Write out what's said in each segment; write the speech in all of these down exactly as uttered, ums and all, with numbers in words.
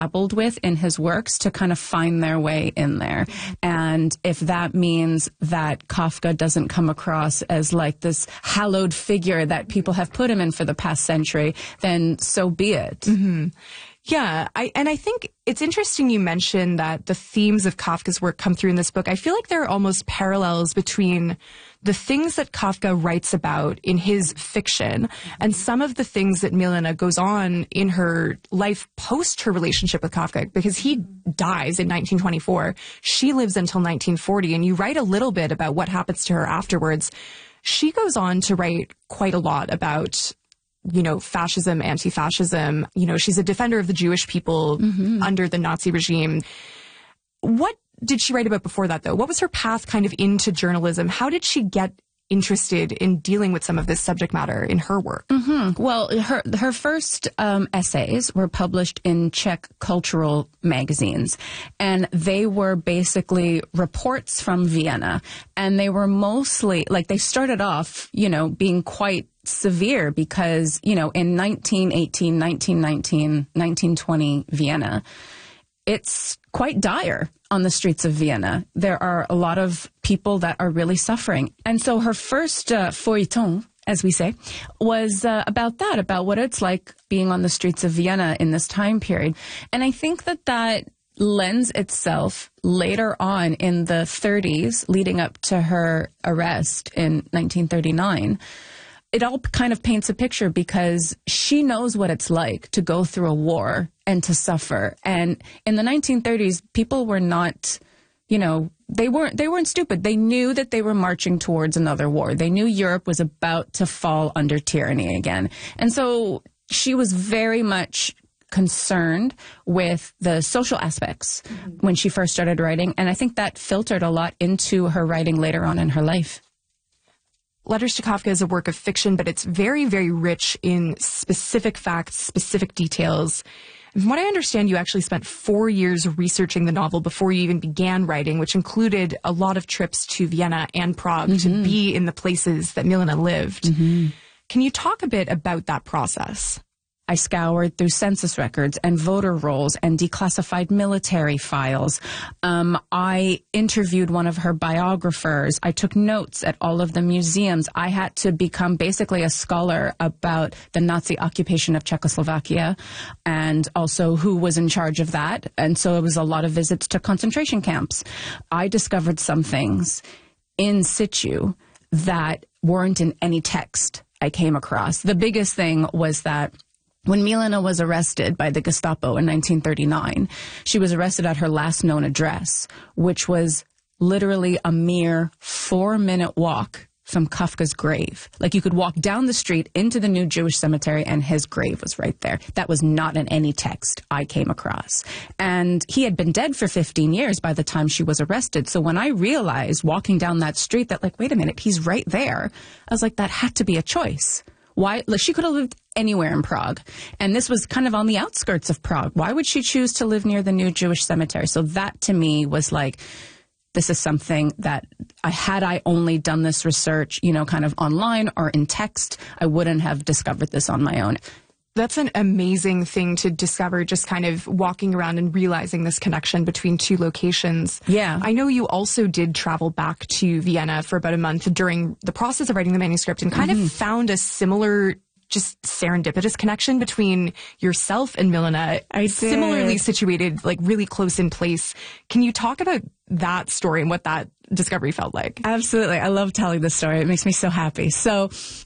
grappled with in his works to kind of find their way in there. And if that means that Kafka doesn't come across as like this hallowed figure that people have put him in for the past century, then so be it. Mm-hmm. Yeah, I, and I think it's interesting you mentioned that the themes of Kafka's work come through in this book. I feel like there are almost parallels between the things that Kafka writes about in his fiction and some of the things that Milena goes on in her life post her relationship with Kafka, because he dies in nineteen twenty-four. She lives until nineteen forty, and you write a little bit about what happens to her afterwards. She goes on to write quite a lot about, you know, fascism, anti-fascism. You know, she's a defender of the Jewish people mm-hmm. under the Nazi regime. What did she write about before that, though? What was her path kind of into journalism? How did she get interested in dealing with some of this subject matter in her work? Mm-hmm. Well, her her first um, essays were published in Czech cultural magazines, and they were basically reports from Vienna, and they were mostly, like, they started off, you know, being quite severe because, you know, in nineteen eighteen, nineteen nineteen, nineteen twenty Vienna, it's quite dire on the streets of Vienna. There are a lot of people that are really suffering. And so her first uh, feuilleton, as we say, was uh, about that, about what it's like being on the streets of Vienna in this time period. And I think that that lends itself later on in the thirties, leading up to her arrest in nineteen thirty-nine. It all kind of paints a picture because she knows what it's like to go through a war and to suffer. And in the nineteen thirties, people were not, you know, they weren't, they weren't stupid. They knew that they were marching towards another war. They knew Europe was about to fall under tyranny again. And so she was very much concerned with the social aspects mm-hmm. when she first started writing. And I think that filtered a lot into her writing later on in her life. Letters to Kafka is a work of fiction, but it's very, very rich in specific facts, specific details. And from what I understand, you actually spent four years researching the novel before you even began writing, which included a lot of trips to Vienna and Prague mm-hmm. to be in the places that Milena lived. Mm-hmm. Can you talk a bit about that process? I scoured through census records and voter rolls and declassified military files. Um, I interviewed one of her biographers. I took notes at all of the museums. I had to become basically a scholar about the Nazi occupation of Czechoslovakia and also who was in charge of that. And so it was a lot of visits to concentration camps. I discovered some things in situ that weren't in any text I came across. The biggest thing was that when Milena was arrested by the Gestapo in nineteen thirty-nine, she was arrested at her last known address, which was literally a mere four-minute walk from Kafka's grave. Like, you could walk down the street into the new Jewish cemetery and his grave was right there. That was not in any text I came across. And he had been dead for fifteen years by the time she was arrested. So when I realized walking down that street that, like, wait a minute, he's right there, I was like, that had to be a choice. Why? Like, she could have lived anywhere in Prague. And this was kind of on the outskirts of Prague. Why would she choose to live near the new Jewish cemetery? So that to me was like, this is something that I, had I only done this research, you know, kind of online or in text, I wouldn't have discovered this on my own. That's an amazing thing to discover, just kind of walking around and realizing this connection between two locations. Yeah. I know you also did travel back to Vienna for about a month during the process of writing the manuscript and kind mm-hmm. of found a similar, just serendipitous connection between yourself and Milena. I did. Similarly situated, like really close in place. Can you talk about that story and what that discovery felt like? Absolutely. I love telling this story. It makes me so happy. So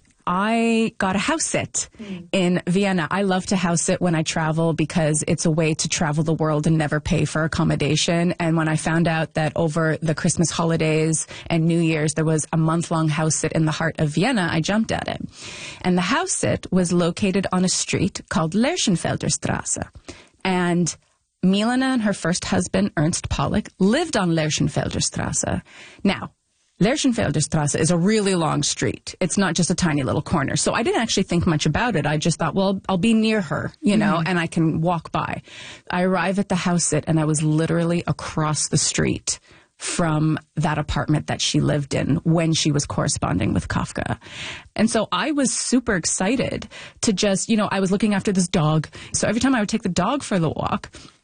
I got a house sit mm. in Vienna. I love to house sit when I travel because it's a way to travel the world and never pay for accommodation. And when I found out that over the Christmas holidays and New Year's there was a month-long house sit in the heart of Vienna, I jumped at it. And the house sit was located on a street called Lerchenfelder Straße. And Milena and her first husband, Ernst Pollock, lived on Lerchenfelder Straße. Now, Lerchenfelder Straße is a really long street. It's not just a tiny little corner. So I didn't actually think much about it. I just thought, well, I'll be near her, you know, mm-hmm. and I can walk by. I arrive at the house sit and I was literally across the street from that apartment that she lived in when she was corresponding with Kafka. And so I was super excited to just, you know, I was looking after this dog. So every time I would take the dog for the walk,